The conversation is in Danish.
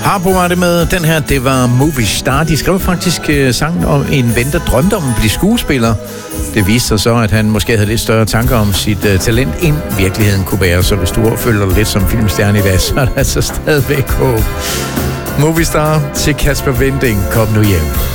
Harpo var det med den her, det var Movie Star. De skrev faktisk sangen om en ven, der drømte om at blive skuespiller. Det viste sig så, at han måske havde lidt større tanker om sit talent, end virkeligheden kunne være. Så hvis du føler dig lidt som filmstjerne i dag, så er der altså stadigvæk håb. Movie Star til Kasper Winding. Kom nu hjem.